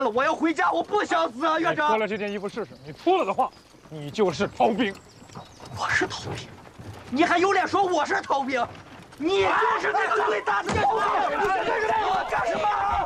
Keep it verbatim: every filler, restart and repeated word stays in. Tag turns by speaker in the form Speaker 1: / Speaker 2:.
Speaker 1: 我要回家，我不想死啊，院长。
Speaker 2: 脱了这件衣服试试，你脱了的话，你就是逃兵。
Speaker 1: 我是逃兵，你还有脸说我是逃兵？你就是那个最大的逃兵！你干什么？干什么？